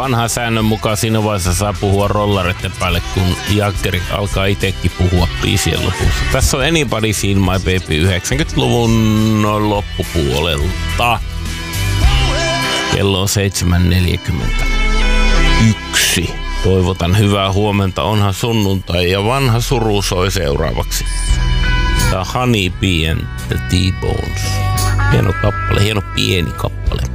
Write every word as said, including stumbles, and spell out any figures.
vanha säännön mukaan siinä vaiheessa saa puhua rollareiden päälle, kun Jaggeri alkaa itsekin puhua biisien lopussa. Tässä on Anybody's in My Baby yhdeksänkymmentäluvun loppupuolelta. Kello on seitsemän neljäkymmentäyksi. Toivotan hyvää huomenta, onhan sunnuntai ja vanha suru soi seuraavaksi. Tää on Honey Bee and the T-Bones. Hieno kappale, hieno pieni kappale.